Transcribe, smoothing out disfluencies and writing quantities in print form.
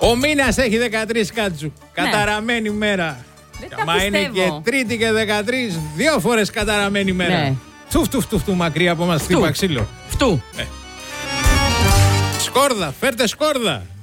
Ο μήνας έχει 13 κάτσου. Καταραμένη μέρα. Μα είναι και Τρίτη και 13, 2 φορές καταραμένη μέρα. Ναι. Φτου μακριά από μας χτύπα ξύλο. Φτου. Σκόρδα, φέρτε σκόρδα.